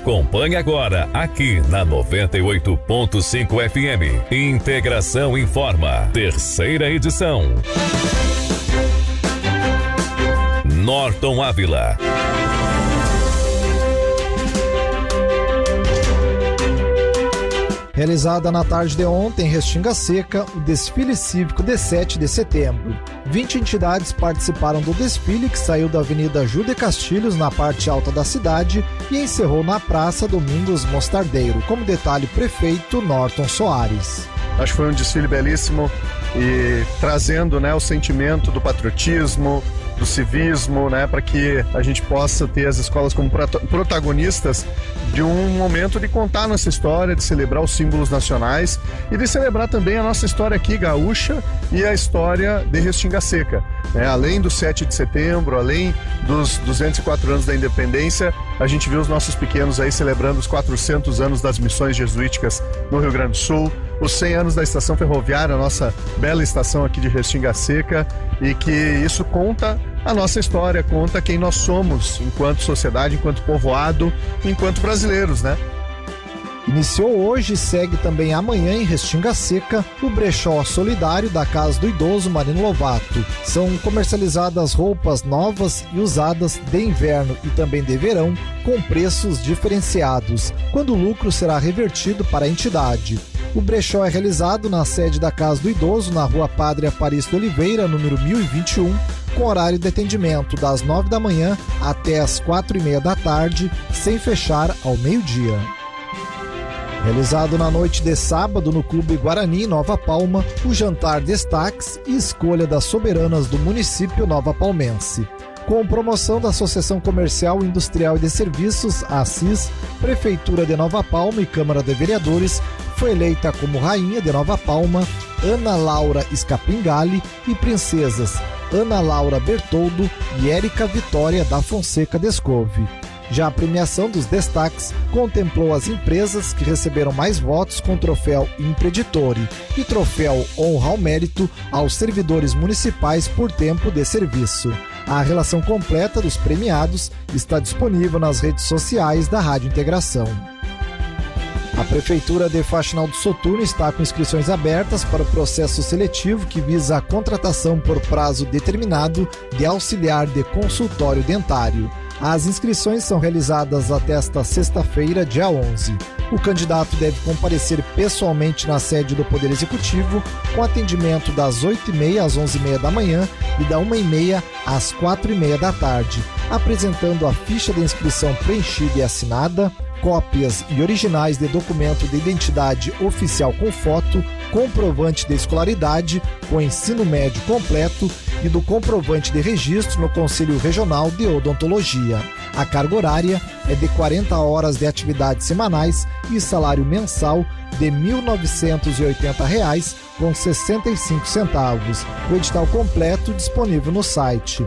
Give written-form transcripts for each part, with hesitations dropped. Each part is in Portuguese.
Acompanhe agora aqui na 98.5 FM. Integração Informa, terceira edição. Norton Ávila. Realizada na tarde de ontem em Restinga Seca, o desfile cívico de 7 de setembro. 20 entidades participaram do desfile, que saiu da Avenida Júlio de Castilhos, na parte alta da cidade, e encerrou na Praça Domingos Mostardeiro, como detalhe o prefeito Norton Soares. Acho que foi um desfile belíssimo e trazendo, o sentimento do patriotismo, do civismo, para que a gente possa ter as escolas como protagonistas de um momento de contar nossa história, de celebrar os símbolos nacionais e de celebrar também a nossa história aqui gaúcha e a história de Restinga Seca. Além do 7 de setembro, além dos 204 anos da independência, a gente viu os nossos pequenos aí celebrando os 400 anos das missões jesuíticas no Rio Grande do Sul, os 100 anos da estação ferroviária, a nossa bela estação aqui de Restinga Seca, e que isso conta a nossa história, conta quem nós somos enquanto sociedade, enquanto povoado, enquanto brasileiros, Iniciou hoje e segue também amanhã em Restinga Seca o brechó solidário da Casa do Idoso Marino Lovato. São comercializadas roupas novas e usadas de inverno e também de verão com preços diferenciados, quando o lucro será revertido para a entidade. O brechó é realizado na sede da Casa do Idoso, na Rua Padre Aparício Oliveira, número 1021, com horário de atendimento das 9 da manhã até as 4:30 da tarde, sem fechar ao meio-dia. Realizado na noite de sábado no Clube Guarani, Nova Palma, o jantar destaques e escolha das soberanas do município Nova Palmense. Com promoção da Associação Comercial, Industrial e de Serviços, ACIS, Prefeitura de Nova Palma e Câmara de Vereadores, foi eleita como Rainha de Nova Palma Ana Laura Scapingali e princesas Ana Laura Bertoldo e Érica Vitória da Fonseca Descove. Já a premiação dos destaques contemplou as empresas que receberam mais votos com troféu Impreditore e troféu Honra ao Mérito aos servidores municipais por tempo de serviço. A relação completa dos premiados está disponível nas redes sociais da Rádio Integração. A Prefeitura de Faxinal do Soturno está com inscrições abertas para o processo seletivo que visa a contratação por prazo determinado de auxiliar de consultório dentário. As inscrições são realizadas até esta sexta-feira, dia 11. O candidato deve comparecer pessoalmente na sede do Poder Executivo, com atendimento das 8h30 às 11h30 da manhã e da 1h30 às 4h30 da tarde, apresentando a ficha de inscrição preenchida e assinada, cópias e originais de documento de identidade oficial com foto, comprovante de escolaridade com ensino médio completo e do comprovante de registro no Conselho Regional de Odontologia. A carga horária é de 40 horas de atividades semanais e salário mensal de R$ 1.980,65. O edital completo disponível no site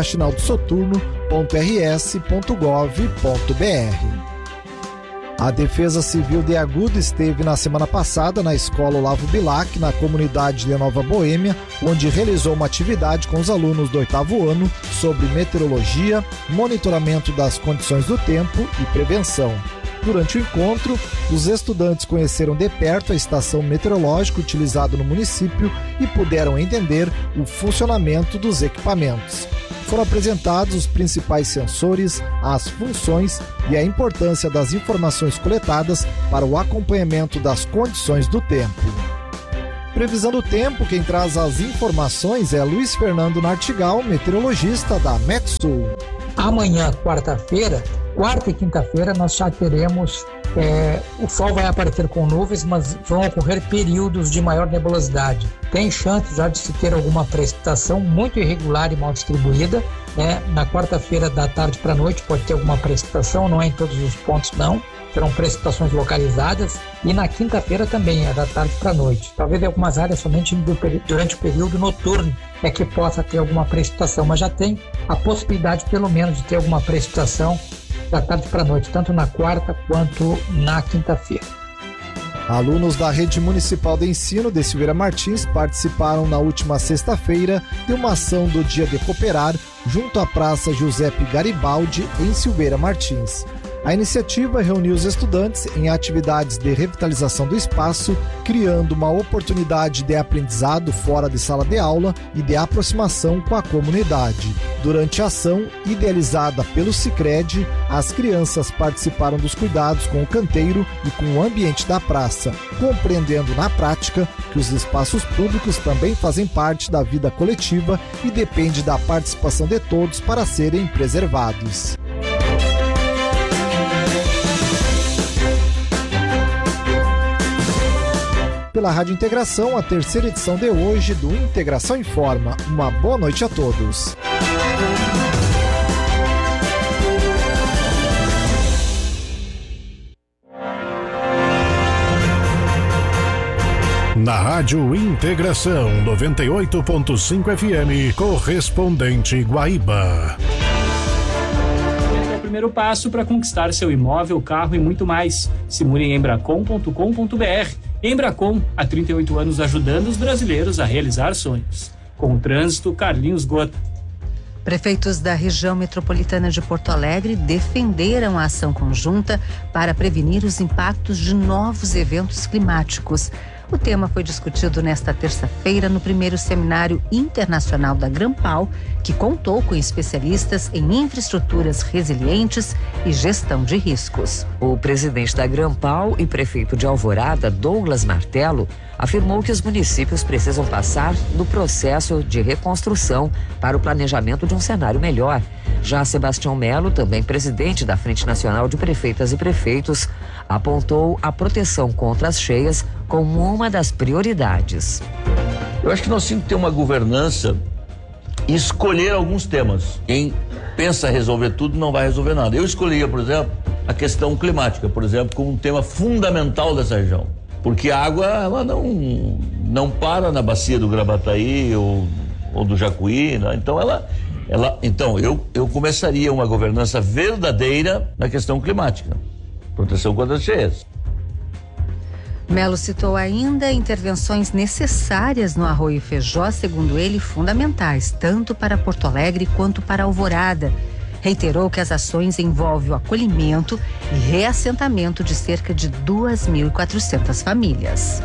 faxinaldosoturno.rs.gov.br. A Defesa Civil de Agudo esteve na semana passada na Escola Olavo Bilac, na comunidade de Nova Boêmia, onde realizou uma atividade com os alunos do 8º ano sobre meteorologia, monitoramento das condições do tempo e prevenção. Durante o encontro, os estudantes conheceram de perto a estação meteorológica utilizada no município e puderam entender o funcionamento dos equipamentos. Foram apresentados os principais sensores, as funções e a importância das informações coletadas para o acompanhamento das condições do tempo. Previsão do tempo, quem traz as informações é Luiz Fernando Nartigal, meteorologista da Metsul. Amanhã, quarta-feira, quarta e quinta-feira, nós já teremos, o sol vai aparecer com nuvens, mas vão ocorrer períodos de maior nebulosidade. Tem chance já de se ter alguma precipitação muito irregular e mal distribuída. Na quarta-feira, da tarde para a noite, pode ter alguma precipitação, não é em todos os pontos não, serão precipitações localizadas. E na quinta-feira também, da tarde para a noite. Talvez em algumas áreas somente durante o período noturno é que possa ter alguma precipitação, mas já tem a possibilidade pelo menos de ter alguma precipitação da tarde para a noite, tanto na quarta quanto na quinta-feira. Alunos da Rede Municipal de Ensino de Silveira Martins participaram na última sexta-feira de uma ação do Dia de Cooperar junto à Praça Giuseppe Garibaldi, em Silveira Martins. A iniciativa reuniu os estudantes em atividades de revitalização do espaço, criando uma oportunidade de aprendizado fora de sala de aula e de aproximação com a comunidade. Durante a ação, idealizada pelo Sicredi, as crianças participaram dos cuidados com o canteiro e com o ambiente da praça, compreendendo na prática que os espaços públicos também fazem parte da vida coletiva e depende da participação de todos para serem preservados. Pela Rádio Integração, a terceira edição de hoje do Integração Informa. Uma boa noite a todos. Na Rádio Integração 98.5 FM, correspondente Guaíba. É o primeiro passo para conquistar seu imóvel, carro e muito mais. Simule em embracon.com.br. Embracon, há 38 anos ajudando os brasileiros a realizar sonhos. Com o trânsito, Carlinhos Gota. Prefeitos da região metropolitana de Porto Alegre defenderam a ação conjunta para prevenir os impactos de novos eventos climáticos. O tema foi discutido nesta terça-feira no primeiro seminário internacional da Grampal, que contou com especialistas em infraestruturas resilientes e gestão de riscos. O presidente da Grampal e prefeito de Alvorada, Douglas Martelo, afirmou que os municípios precisam passar do processo de reconstrução para o planejamento de um cenário melhor. Já Sebastião Melo, também presidente da Frente Nacional de Prefeitas e Prefeitos, apontou a proteção contra as cheias como uma das prioridades. Eu acho que nós temos que ter uma governança e escolher alguns temas. Quem pensa resolver tudo não vai resolver nada. Eu escolheria, por exemplo, a questão climática, por exemplo, como um tema fundamental dessa região. Porque a água, ela não para na bacia do Gravataí ou do Jacuí, né? Então eu começaria uma governança verdadeira na questão climática. Proteção contra as cheias. Melo citou ainda intervenções necessárias no Arroio Feijó, segundo ele, fundamentais, tanto para Porto Alegre quanto para Alvorada. Reiterou que as ações envolvem o acolhimento e reassentamento de cerca de 2.400 famílias.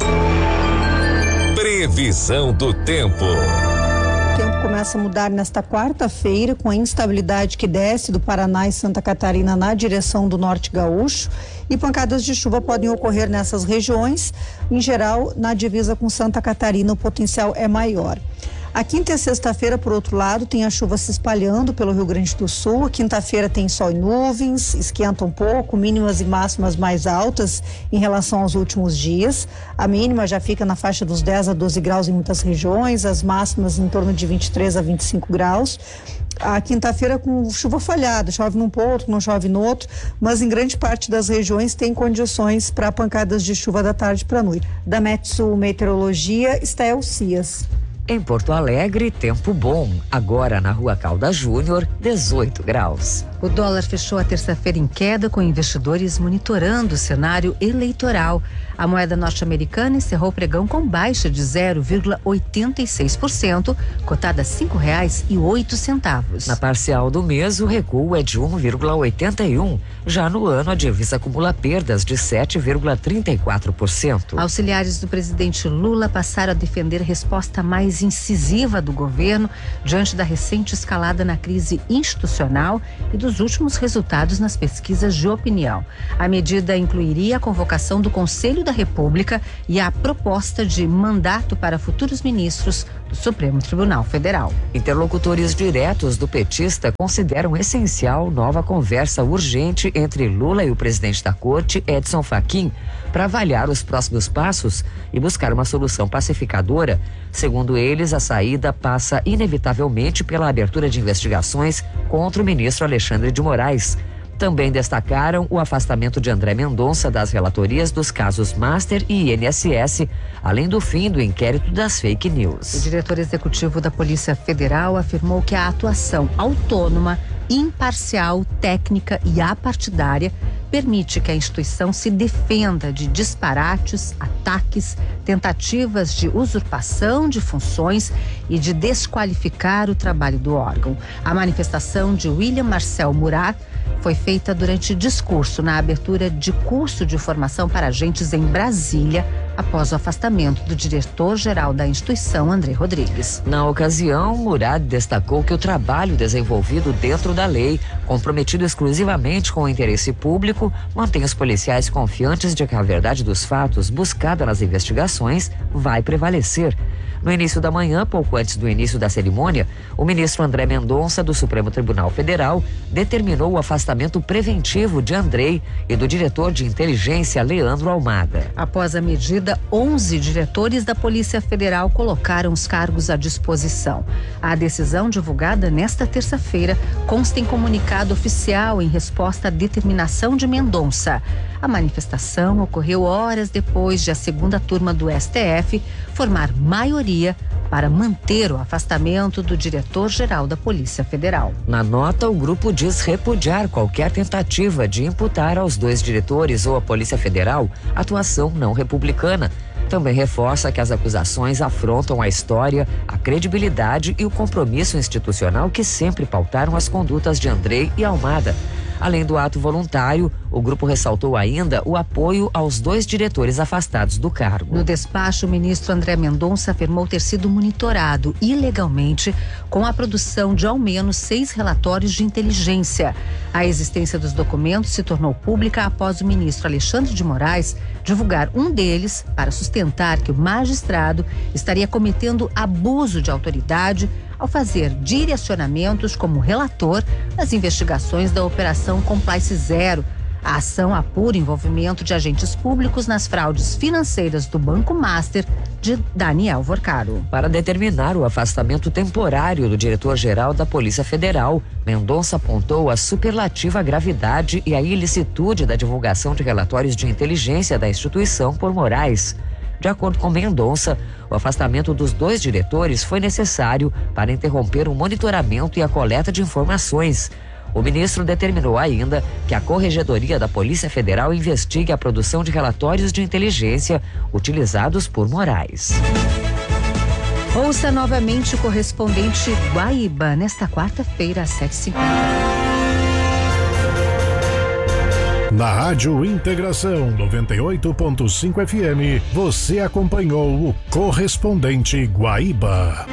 Previsão do tempo. O tempo começa a mudar nesta quarta-feira, com a instabilidade que desce do Paraná e Santa Catarina na direção do norte gaúcho, e pancadas de chuva podem ocorrer nessas regiões. Em geral, na divisa com Santa Catarina, o potencial é maior. A quinta e a sexta-feira, por outro lado, tem a chuva se espalhando pelo Rio Grande do Sul. A quinta-feira tem sol e nuvens, esquenta um pouco, mínimas e máximas mais altas em relação aos últimos dias. A mínima já fica na faixa dos 10 a 12 graus em muitas regiões, as máximas em torno de 23 a 25 graus. A quinta-feira com chuva falhada, chove num ponto, não chove no outro, mas em grande parte das regiões tem condições para pancadas de chuva da tarde para a noite. Da Metsu Meteorologia, Estel Cias. Em Porto Alegre, tempo bom. Agora na Rua Caldas Júnior, 18 graus. O dólar fechou a terça-feira em queda, com investidores monitorando o cenário eleitoral. A moeda norte-americana encerrou o pregão com baixa de 0,86%, cotada a R$ 5,08. Na parcial do mês, o recuo é de 1,81%. Já no ano, a divisa acumula perdas de 7,34%. Auxiliares do presidente Lula passaram a defender resposta mais incisiva do governo diante da recente escalada na crise institucional e dos últimos resultados nas pesquisas de opinião. A medida incluiria a convocação do Conselho da República e a proposta de mandato para futuros ministros do Supremo Tribunal Federal. Interlocutores diretos do petista consideram essencial nova conversa urgente entre Lula e o presidente da Corte, Edson Fachin, para avaliar os próximos passos e buscar uma solução pacificadora. Segundo eles, a saída passa inevitavelmente pela abertura de investigações contra o ministro Alexandre de Moraes. Também destacaram o afastamento de André Mendonça das relatorias dos casos Master e INSS, além do fim do inquérito das fake news. O diretor executivo da Polícia Federal afirmou que a atuação autônoma, imparcial, técnica e apartidária permite que a instituição se defenda de disparates, ataques, tentativas de usurpação de funções e de desqualificar o trabalho do órgão. A manifestação de William Marcel Murat foi feita durante discurso na abertura de curso de formação para agentes em Brasília, após o afastamento do diretor-geral da instituição, André Rodrigues. Na ocasião, Murad destacou que o trabalho desenvolvido dentro da lei, comprometido exclusivamente com o interesse público, mantém os policiais confiantes de que a verdade dos fatos buscada nas investigações vai prevalecer. No início da manhã, pouco antes do início da cerimônia, o ministro André Mendonça, do Supremo Tribunal Federal, determinou o afastamento preventivo de Andrei e do diretor de inteligência, Leandro Almada. Após a medida, 11 diretores da Polícia Federal colocaram os cargos à disposição. A decisão, divulgada nesta terça-feira, consta em comunicado oficial em resposta à determinação de Mendonça. A manifestação ocorreu horas depois de a segunda turma do STF formar maioria para manter o afastamento do diretor-geral da Polícia Federal. Na nota, o grupo diz repudiar qualquer tentativa de imputar aos dois diretores ou à Polícia Federal atuação não republicana. Também reforça que as acusações afrontam a história, a credibilidade e o compromisso institucional que sempre pautaram as condutas de Andrei e Almada. Além do ato voluntário, o grupo ressaltou ainda o apoio aos dois diretores afastados do cargo. No despacho, o ministro André Mendonça afirmou ter sido monitorado ilegalmente com a produção de ao menos 6 relatórios de inteligência. A existência dos documentos se tornou pública após o ministro Alexandre de Moraes divulgar um deles para sustentar que o magistrado estaria cometendo abuso de autoridade ao fazer direcionamentos como relator nas investigações da Operação Compliance Zero. A ação apura envolvimento de agentes públicos nas fraudes financeiras do Banco Master de Daniel Vorcaro. Para determinar o afastamento temporário do diretor-geral da Polícia Federal, Mendonça apontou a superlativa gravidade e a ilicitude da divulgação de relatórios de inteligência da instituição por Moraes. De acordo com Mendonça, o afastamento dos dois diretores foi necessário para interromper o monitoramento e a coleta de informações. O ministro determinou ainda que a Corregedoria da Polícia Federal investigue a produção de relatórios de inteligência utilizados por Moraes. Ouça novamente o correspondente Guaíba nesta quarta-feira às 7h50. Na Rádio Integração 98.5 FM, você acompanhou o correspondente Guaíba.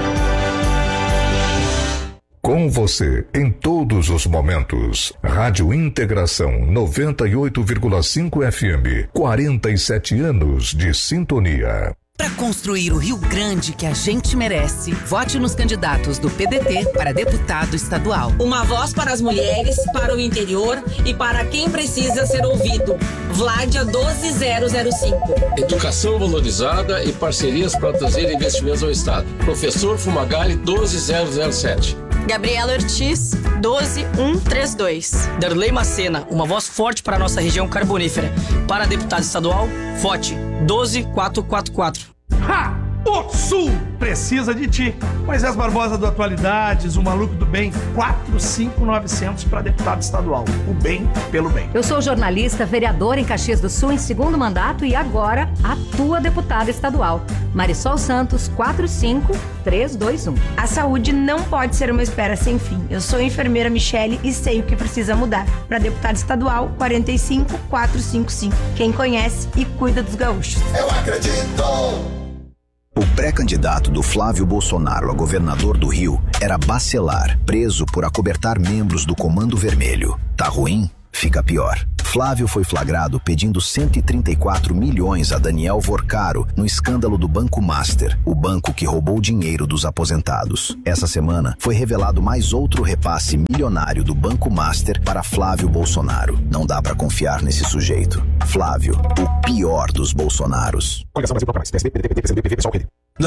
Com você em todos os momentos. Rádio Integração 98,5 FM. 47 anos de sintonia. Para construir o Rio Grande que a gente merece, vote nos candidatos do PDT para deputado estadual. Uma voz para as mulheres, para o interior e para quem precisa ser ouvido. Vládia 12005. Educação valorizada e parcerias para trazer investimentos ao Estado. Professor Fumagalli 12007. Gabriela Ortiz, 12132. Darley Macena, uma voz forte para a nossa região carbonífera. Para deputado estadual, vote 12444. Ha! O Sul precisa de ti. Moisés Barbosa do Atualidades, o maluco do bem, 45900 para deputado estadual. O bem pelo bem. Eu sou jornalista, vereadora em Caxias do Sul em segundo mandato e agora atua deputada estadual. Marisol Santos, 45321. A saúde não pode ser uma espera sem fim. Eu sou a enfermeira Michele e sei o que precisa mudar. Para deputado estadual, 45455. Quem conhece e cuida dos gaúchos. Eu acredito! O pré-candidato do Flávio Bolsonaro a governador do Rio era Bacelar, preso por acobertar membros do Comando Vermelho. Tá ruim? Fica pior. Flávio foi flagrado pedindo 134 milhões a Daniel Vorcaro no escândalo do Banco Master, o banco que roubou dinheiro dos aposentados. Essa semana foi revelado mais outro repasse milionário do Banco Master para Flávio Bolsonaro. Não dá pra confiar nesse sujeito. Flávio, o pior dos Bolsonaros. Coligação Brasil Proclamais, PSB, PDT, PSDB, PV, PSOL, Rede.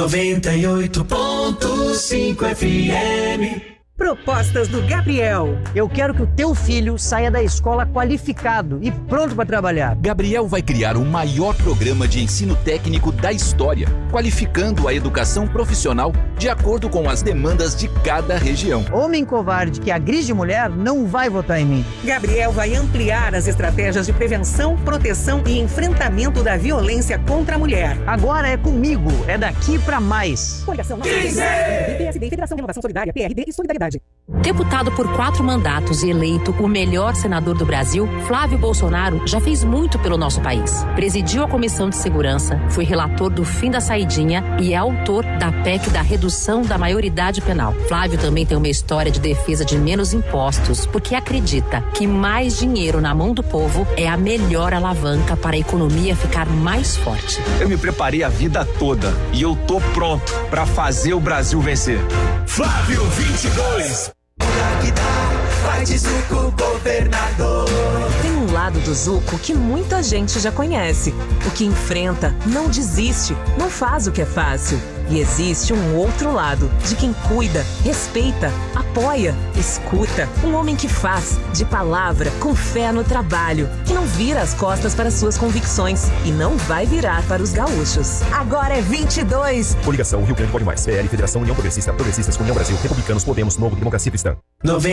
98.5 FM. Propostas do Gabriel. Eu quero que o teu filho saia da escola qualificado e pronto para trabalhar. Gabriel vai criar o maior programa de ensino técnico da história, qualificando a educação profissional de acordo com as demandas de cada região. Homem covarde que agride mulher não vai votar em mim. Gabriel vai ampliar as estratégias de prevenção, proteção e enfrentamento da violência contra a mulher. Agora é comigo, é daqui para mais. Coligação Nacional. PSD, Federação de Renovação Solidária, PRD e Solidariedade. Deputado por 4 mandatos e eleito o melhor senador do Brasil, Flávio Bolsonaro já fez muito pelo nosso país. Presidiu a Comissão de Segurança, foi relator do fim da saidinha e é autor da PEC da redução da maioridade penal. Flávio também tem uma história de defesa de menos impostos, porque acredita que mais dinheiro na mão do povo é a melhor alavanca para a economia ficar mais forte. Eu me preparei a vida toda e eu tô pronto para fazer o Brasil vencer. Flávio 22. Vai de Zuco Governador. Tem um lado do Zuco que muita gente já conhece. O que enfrenta, não desiste, não faz o que é fácil. E existe um outro lado, de quem cuida, respeita, apoia, escuta. Um homem que faz, de palavra, com fé no trabalho, que não vira as costas para suas convicções e não vai virar para os gaúchos. Agora é 22. Coligação Rio Grande Pode Mais. PL, Federação União Progressista, Progressistas, União Brasil, Republicanos, Podemos, Novo, Democracia Cristã.